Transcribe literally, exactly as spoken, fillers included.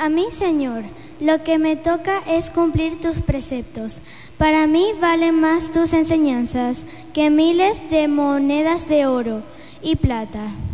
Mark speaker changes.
Speaker 1: A mí, Señor, lo que me toca es cumplir tus preceptos. Para mí valen más tus enseñanzas que miles de monedas de oro y plata.